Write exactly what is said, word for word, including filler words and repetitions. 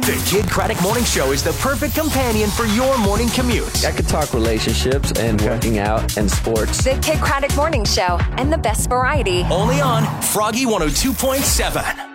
The Kid Craddock Morning Show is the perfect companion for your morning commute. I could talk relationships and working out and sports. The Kid Craddock Morning Show and the best variety. Only on Froggy one oh two point seven.